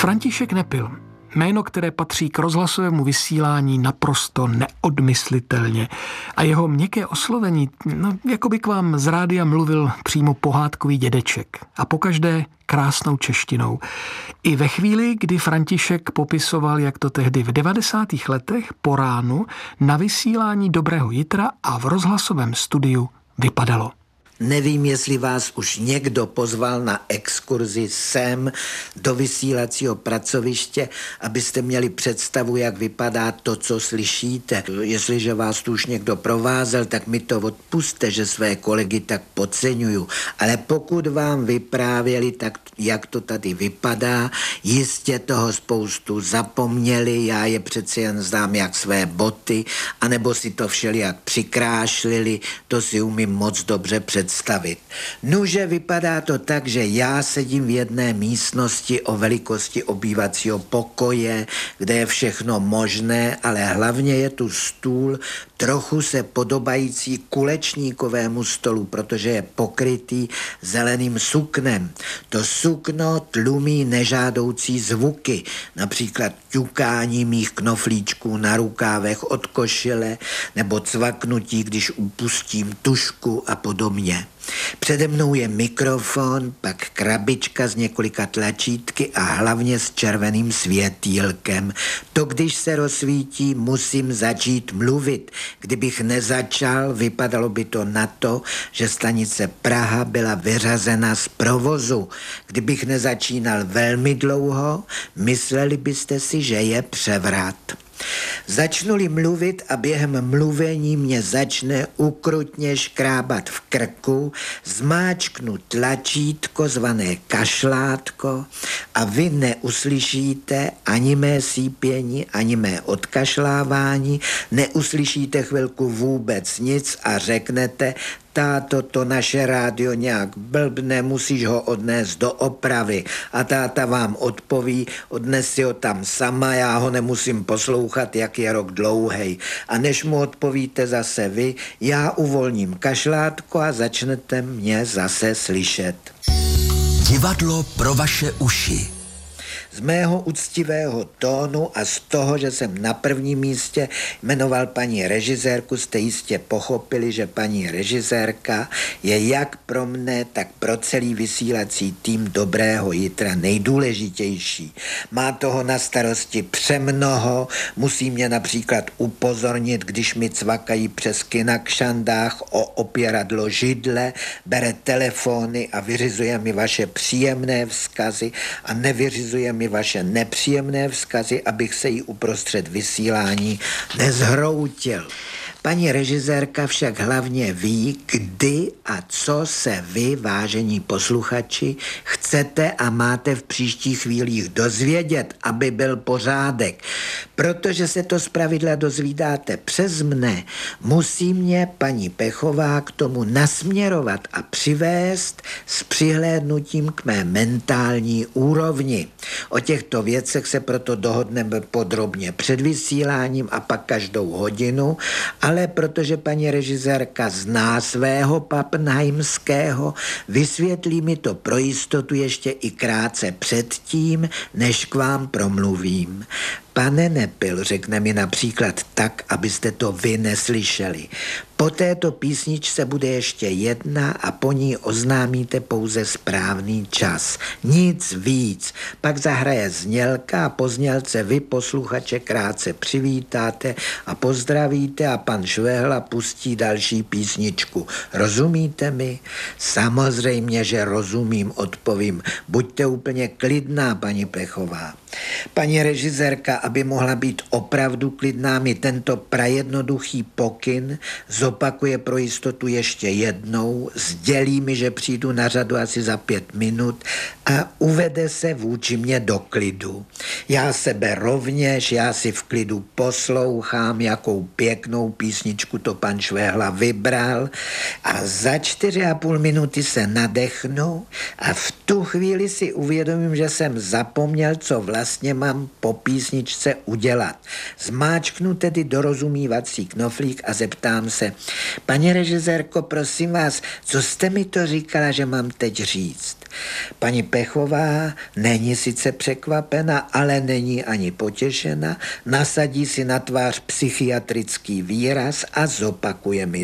František Nepil. Jméno, které patří k rozhlasovému vysílání naprosto neodmyslitelně. A jeho měkké oslovení, jako by k vám z rádia mluvil přímo pohádkový dědeček. A pokaždé krásnou češtinou. I ve chvíli, kdy František popisoval, jak to tehdy v 90. letech po ránu na vysílání Dobrého jitra a v rozhlasovém studiu vypadalo. Nevím, jestli vás už někdo pozval na exkurzi sem do vysílacího pracoviště, abyste měli představu, jak vypadá to, co slyšíte. Jestliže vás tu už někdo provázel, tak mi to odpuste, že své kolegy tak podceňuju. Ale pokud vám vyprávěli, tak jak to tady vypadá, jistě toho spoustu zapomněli, já je přece jen znám jak své boty, anebo si to všelijak přikrášlili, to si umím moc dobře představit. Nuže vypadá to tak, že já sedím v jedné místnosti o velikosti obývacího pokoje, kde je všechno možné, ale hlavně je tu stůl trochu se podobající kulečníkovému stolu, protože je pokrytý zeleným suknem. To sukno tlumí nežádoucí zvuky, například ťukání mých knoflíčků na rukávech od košile nebo cvaknutí, když upustím tužku a podobně. Přede mnou je mikrofon, pak krabička s několika tlačítky a hlavně s červeným světýlkem. To, když se rozsvítí, musím začít mluvit. Kdybych nezačal, vypadalo by to na to, že stanice Praha byla vyřazena z provozu. Kdybych nezačínal velmi dlouho, mysleli byste si, že je převrat. Začnu-li mluvit a během mluvení mě začne ukrutně škrábat v krku, zmáčknu tlačítko zvané kašlátko a vy neuslyšíte ani mé sípění, ani mé odkašlávání, neuslyšíte chvilku vůbec nic a řeknete: táto, to naše rádio nějak blbne, musíš ho odnést do opravy. A táta vám odpoví: odnes si ho tam sama, já ho nemusím poslouchat, jak je rok dlouhej. A než mu odpovíte zase vy, já uvolním kašlátko a začnete mě zase slyšet. Divadlo pro vaše uši. Z mého úctivého tónu a z toho, že jsem na prvním místě jmenoval paní režisérku, jste jistě pochopili, že paní režisérka je jak pro mne, tak pro celý vysílací tým Dobrého jitra nejdůležitější. Má toho na starosti přemnoho, musí mě například upozornit, když mi cvakají přes na kšandách o opěradlo židle, bere telefony a vyřizuje mi vaše příjemné vzkazy a nevyřizuje mi vaše nepříjemné vzkazy, abych se jí uprostřed vysílání nezhroutil. Paní režisérka však hlavně ví, kdy a co se vy, vážení posluchači, chcete a máte v příštích chvílích dozvědět, aby byl pořádek. Protože se to zpravidla dozvídáte přes mne, musí mě paní Pechová k tomu nasměrovat a přivést s přihlédnutím k mé mentální úrovni. O těchto věcech se proto dohodneme podrobně před vysíláním a pak každou hodinu, ale protože paní režisérka zná svého Pappenheimského, vysvětlí mi to pro jistotu ještě i krátce předtím, než k vám promluvím. Pane Nepil, řekne mi například tak, abyste to vy neslyšeli. Po této písničce bude ještě jedna a po ní oznámíte pouze správný čas. Nic víc. Pak zahraje znělka a po znělce vy, posluchače, krátce přivítáte a pozdravíte a pan Švehla pustí další písničku. Rozumíte mi? Samozřejmě, že rozumím, odpovím. Buďte úplně klidná, paní Plechová. Paní režisérka, aby mohla být opravdu klidná, mi tento prajednoduchý pokyn zopakuje pro jistotu ještě jednou, sdělí mi, že přijdu na řadu asi za 5 minut a uvede se vůči mě do klidu. Já sebe rovněž, já si v klidu poslouchám, jakou pěknou písničku to pan Švehla vybral a za 4,5 minuty se nadechnu a v tu chvíli si uvědomím, že jsem zapomněl, co vlastně mám po písničce udělat. Zmáčknu tedy dorozumívací knoflík a zeptám se, paní režisérko, prosím vás, co jste mi to říkala, že mám teď říct? Paní Pechová není sice překvapena, ale není ani potěšena, nasadí si na tvář psychiatrický výraz a zopakuje mi